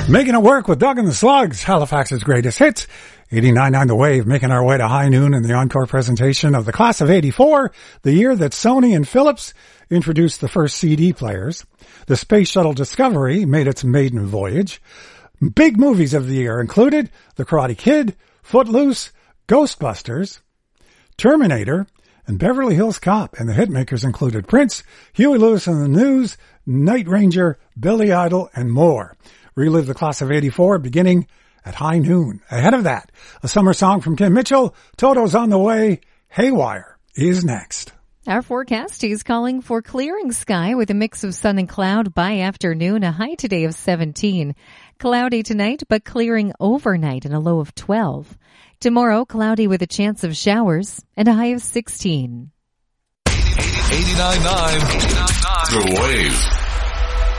Making it work with Doug and the Slugs, Halifax's greatest hits. 89.9 The Wave, making our way to high noon in the encore presentation of the class of 84, the year that Sony and Philips introduced the first CD players. The Space Shuttle Discovery made its maiden voyage. Big movies of the year included The Karate Kid, Footloose, Ghostbusters, Terminator, and Beverly Hills Cop. And the hitmakers included Prince, Huey Lewis and the News, Night Ranger, Billy Idol, and more. Relive the class of 84 beginning at high noon. Ahead of that, a summer song from Kim Mitchell, Toto's on the Way, Haywire is next. Our forecast is calling for clearing sky with a mix of sun and cloud by afternoon, a high today of 17. Cloudy tonight, but clearing overnight and a low of 12. Tomorrow, cloudy with a chance of showers and a high of 16. 89.9 The Wave.